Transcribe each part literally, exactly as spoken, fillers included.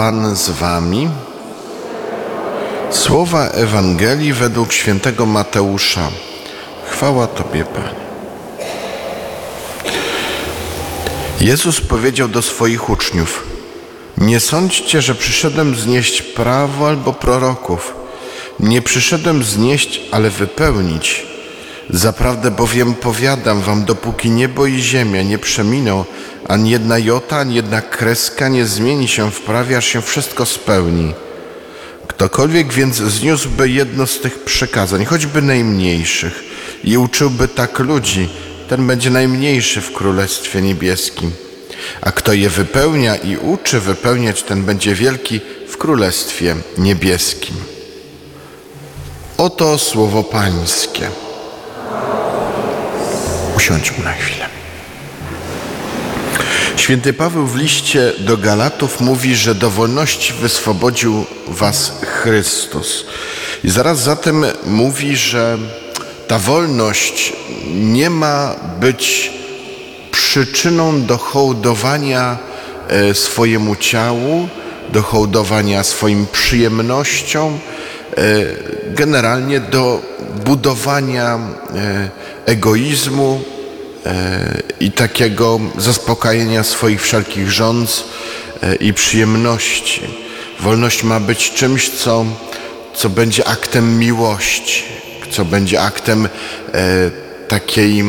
Pan z wami. Słowa Ewangelii według świętego Mateusza. Chwała Tobie, Panie. Jezus powiedział do swoich uczniów: nie sądźcie, że przyszedłem znieść prawo albo proroków. Nie przyszedłem znieść, ale wypełnić. Zaprawdę bowiem powiadam wam, dopóki niebo i ziemia nie przeminą, ani jedna jota, ani jedna kreska nie zmieni się w prawie, aż się wszystko spełni. Ktokolwiek więc zniósłby jedno z tych przykazań, choćby najmniejszych, i uczyłby tak ludzi, ten będzie najmniejszy w Królestwie Niebieskim. A kto je wypełnia i uczy wypełniać, ten będzie wielki w Królestwie Niebieskim. Oto słowo Pańskie. Usiądźmy na chwilę. Święty Paweł w liście do Galatów mówi, że do wolności wyswobodził was Chrystus. I zaraz za tym mówi, że ta wolność nie ma być przyczyną do hołdowania swojemu ciału, do hołdowania swoim przyjemnościom, generalnie do budowania egoizmu i takiego zaspokajania swoich wszelkich żądz i przyjemności. Wolność ma być czymś, co, co będzie aktem miłości, co będzie aktem takiej,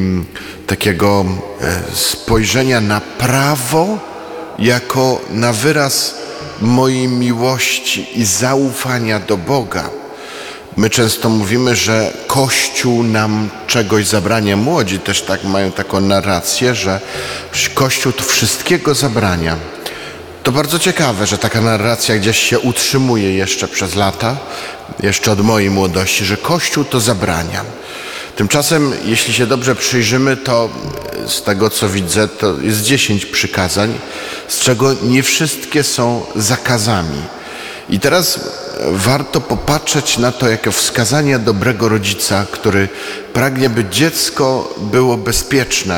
takiego spojrzenia na prawo jako na wyraz mojej miłości i zaufania do Boga. My często mówimy, że Kościół nam czegoś zabrania. Młodzi też tak mają taką narrację, że Kościół to wszystkiego zabrania. To bardzo ciekawe, że taka narracja gdzieś się utrzymuje jeszcze przez lata, jeszcze od mojej młodości, że Kościół to zabrania. Tymczasem, jeśli się dobrze przyjrzymy, to z tego, co widzę, to jest dziesięć przykazań, z czego nie wszystkie są zakazami. I teraz warto popatrzeć na to jako wskazania dobrego rodzica, który pragnie, by dziecko było bezpieczne.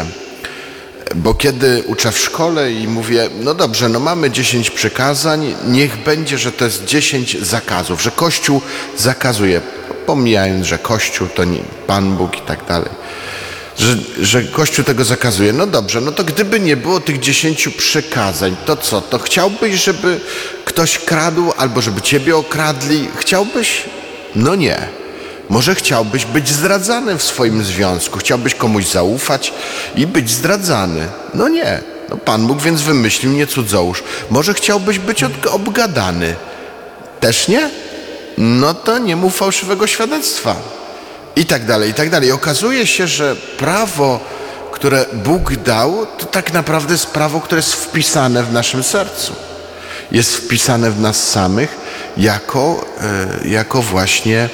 Bo kiedy uczę w szkole i mówię, no dobrze, no mamy dziesięć przykazań, niech będzie, że to jest dziesięć zakazów, że Kościół zakazuje, pomijając, że Kościół to nie Pan Bóg i tak dalej, że, że Kościół tego zakazuje. No dobrze, no to gdyby nie było tych dziesięciu przykazań, to co? To chciałbyś, żeby ktoś kradł albo żeby ciebie okradli? Chciałbyś? No nie. Może chciałbyś być zdradzany w swoim związku, chciałbyś komuś zaufać i być zdradzany. No nie. No Pan Bóg więc wymyślił nie cudzołóż. Może chciałbyś być obgadany. Też nie? No to nie mów fałszywego świadectwa. I tak dalej, i tak dalej. Okazuje się, że prawo, które Bóg dał, to tak naprawdę jest prawo, które jest wpisane w naszym sercu. Jest wpisane w nas samych jako, jako właśnie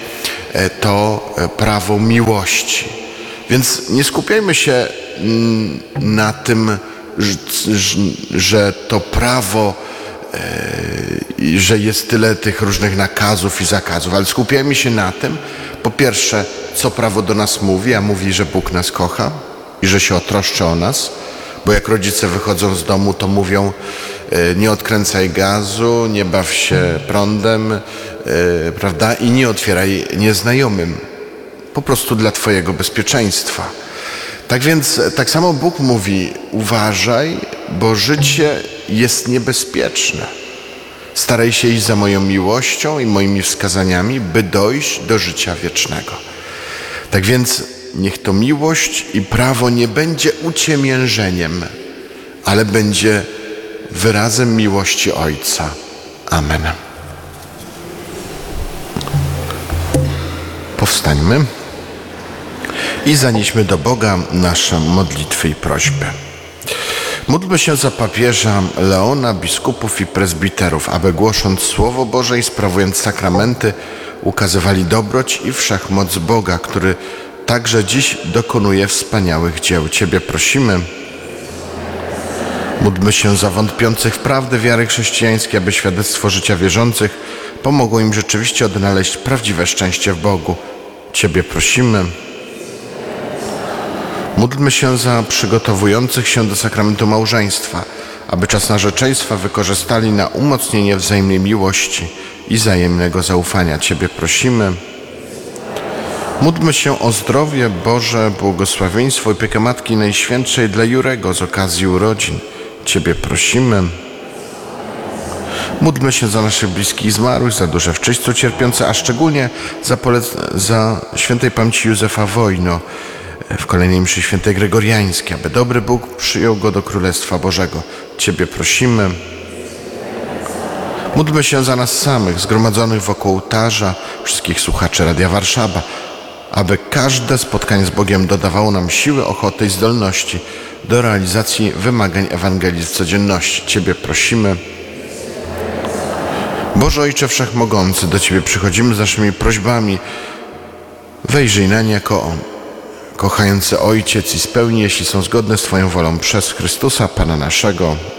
to prawo miłości. Więc nie skupiajmy się na tym, że to prawo, że jest tyle tych różnych nakazów i zakazów, ale skupiajmy się na tym, po pierwsze, co prawo do nas mówi, a mówi, że Bóg nas kocha i że się otroszczy o nas, bo jak rodzice wychodzą z domu, to mówią: nie odkręcaj gazu, nie baw się prądem, prawda? I nie otwieraj nieznajomym. Po prostu dla twojego bezpieczeństwa. Tak więc, tak samo Bóg mówi: uważaj, bo życie jest niebezpieczne. Staraj się iść za moją miłością i moimi wskazaniami, by dojść do życia wiecznego. Tak więc niech to miłość i prawo nie będzie uciemiężeniem, ale będzie wyrazem miłości Ojca. Amen. Powstańmy i zanieśmy do Boga nasze modlitwy i prośby. Módlmy się za papieża Leona, biskupów i prezbiterów, aby głosząc Słowo Boże i sprawując sakramenty, ukazywali dobroć i wszechmoc Boga, który także dziś dokonuje wspaniałych dzieł. Ciebie prosimy. Módlmy się za wątpiących w prawdę wiary chrześcijańskiej, aby świadectwo życia wierzących pomogło im rzeczywiście odnaleźć prawdziwe szczęście w Bogu. Ciebie prosimy. Módlmy się za przygotowujących się do sakramentu małżeństwa, aby czas narzeczeństwa wykorzystali na umocnienie wzajemnej miłości i wzajemnego zaufania. Ciebie prosimy. Módlmy się o zdrowie Boże, błogosławieństwo i opiekę Matki Najświętszej dla Jurego z okazji urodzin. Ciebie prosimy. Módlmy się za naszych bliskich zmarłych, za dusze w czyśćcu cierpiące, a szczególnie za, polec- za świętej pamięci Józefa Wojno w kolejnej mszy świętej Gregoriańskiej, aby dobry Bóg przyjął go do Królestwa Bożego. Ciebie prosimy. Módlmy się za nas samych, zgromadzonych wokół ołtarza, wszystkich słuchaczy Radia Warszawa, aby każde spotkanie z Bogiem dodawało nam siły, ochoty i zdolności do realizacji wymagań Ewangelii w codzienności. Ciebie prosimy. Boże Ojcze Wszechmogący, do Ciebie przychodzimy z naszymi prośbami. Wejrzyj nań jako kochający Ojciec i spełnij, jeśli są zgodne z Twoją wolą, przez Chrystusa Pana naszego.